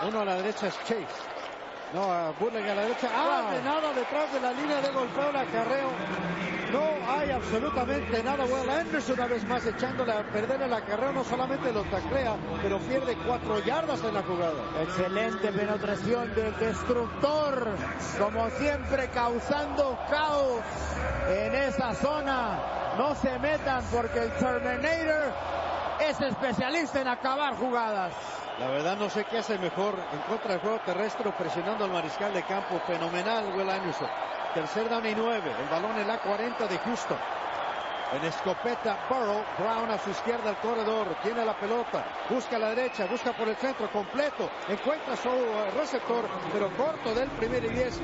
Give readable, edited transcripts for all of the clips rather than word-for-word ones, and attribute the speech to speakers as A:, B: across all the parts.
A: Uno a la derecha es Chase. No, Burley a la derecha. Nada detrás de la línea de golpeo, el acarreo. No hay absolutamente nada. Will Anderson una vez más echándole a perder el acarreo. No solamente lo taclea, pero pierde 4 yardas en la jugada.
B: Excelente penetración del destructor. Como siempre, causando caos en esa zona. No se metan porque el Terminator es especialista en acabar jugadas.
A: La verdad no sé qué hace mejor en contra del juego terrestre o presionando al mariscal de campo. Fenomenal Will Anderson. Tercer down y 9. El balón en la 40 de Houston. En escopeta Burrow. Brown a su izquierda al corredor. Tiene la pelota. Busca a la derecha. Busca por el centro. Completo. Encuentra su receptor. Pero corto del primer y 10.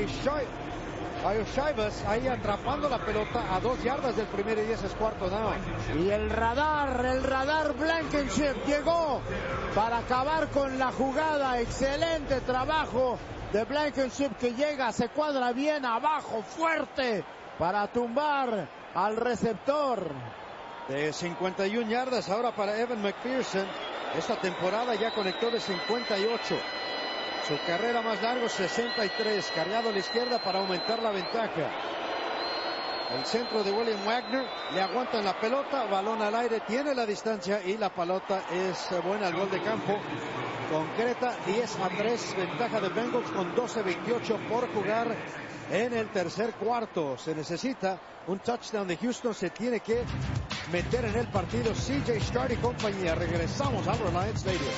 A: Shivas ahí atrapando la pelota a 2 yardas del primer y 10, es cuarto down.
B: Y el radar Blankenship llegó para acabar con la jugada. Excelente trabajo de Blankenship, que llega, se cuadra bien abajo, fuerte, para tumbar al receptor.
A: De 51 yardas ahora para Evan McPherson. Esta temporada ya conectó de 58. Su carrera más larga, 63, cargado a la izquierda para aumentar la ventaja. El centro de William Wagner, le aguantan la pelota, balón al aire, tiene la distancia y la pelota es buena. El gol de campo concreta, 10-3, ventaja de Bengals con 12-28 por jugar en el tercer cuarto. Se necesita un touchdown de Houston, se tiene que meter en el partido CJ Stroud y compañía. Regresamos a Reliant Stadium.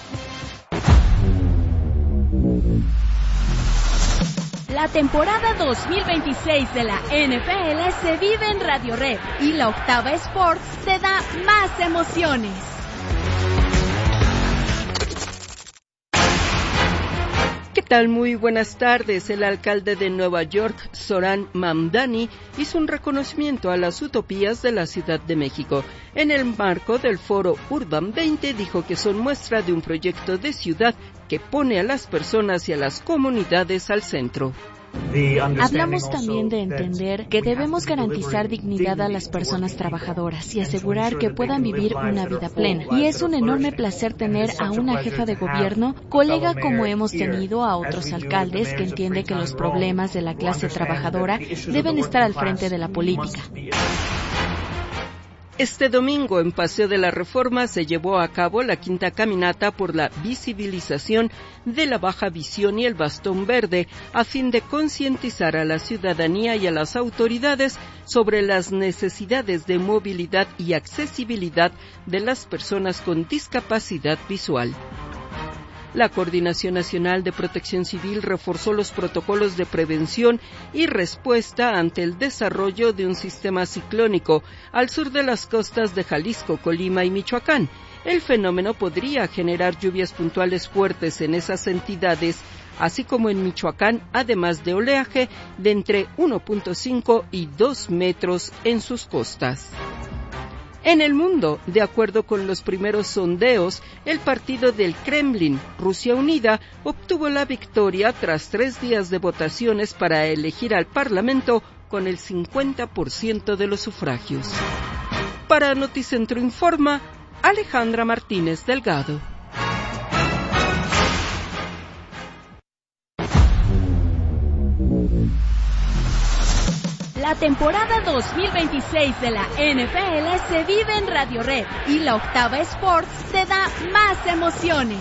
C: La temporada 2026 de la NFL se vive en Radio Red y la Octava Sports te da más emociones.
D: ¿Qué tal? Muy buenas tardes. El alcalde de Nueva York, Zohran Mamdani, hizo un reconocimiento a las utopías de la Ciudad de México. En el marco del foro Urban 20 dijo que son muestra de un proyecto de ciudad que pone a las personas y a las comunidades al centro.
E: Hablamos también de entender que debemos garantizar dignidad a las personas trabajadoras y asegurar que puedan vivir una vida plena. Y es un enorme placer tener a una jefa de gobierno, colega como hemos tenido a otros alcaldes, que entiende que los problemas de la clase trabajadora deben estar al frente de la política.
D: Este domingo, en Paseo de la Reforma, se llevó a cabo la quinta caminata por la visibilización de la baja visión y el bastón verde, a fin de concientizar a la ciudadanía y a las autoridades sobre las necesidades de movilidad y accesibilidad de las personas con discapacidad visual. La Coordinación Nacional de Protección Civil reforzó los protocolos de prevención y respuesta ante el desarrollo de un sistema ciclónico al sur de las costas de Jalisco, Colima y Michoacán. El fenómeno podría generar lluvias puntuales fuertes en esas entidades, así como en Michoacán, además de oleaje de entre 1.5 y 2 metros en sus costas. En el mundo, de acuerdo con los primeros sondeos, el partido del Kremlin, Rusia Unida, obtuvo la victoria tras 3 días de votaciones para elegir al Parlamento con el 50% de los sufragios. Para Noticentro Informa, Alejandra Martínez Delgado.
C: La temporada 2026 de la NFL se vive en Radio Red y la Octava Sports te da más emociones.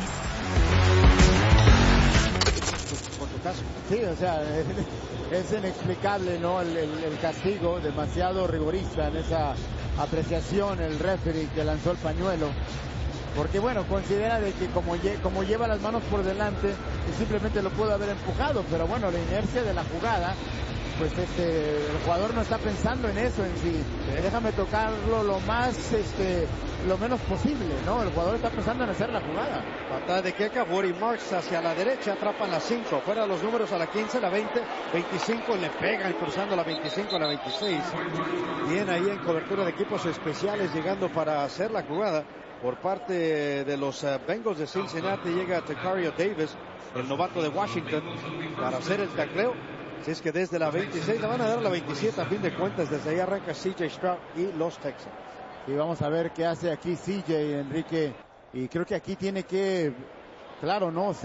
B: Sí, o sea, es inexplicable, ¿no? El castigo, demasiado rigorista en esa apreciación, el referee que lanzó el pañuelo. Porque bueno, considera de que como lleva las manos por delante, simplemente lo pudo haber empujado, pero bueno, la inercia de la jugada, pues el jugador no está pensando en eso en sí. Déjame tocarlo lo menos posible, ¿no? El jugador está pensando en hacer la jugada.
A: Patada de Keka, Woody Marks hacia la derecha, atrapan la 5, fuera los números a la 15, la 20, 25, le pegan cruzando la 25, la 26. Bien ahí en cobertura de equipos especiales, llegando para hacer la jugada. Por parte de los Bengals de Cincinnati llega Tacario Davis, el novato de Washington, para hacer el tacleo. Si es que desde la 26 la van a dar a la 27, a fin de cuentas, desde ahí arranca CJ Stroud y los Texans.
B: Y vamos a ver qué hace aquí CJ, Enrique. Y creo que aquí tiene que, claro, no,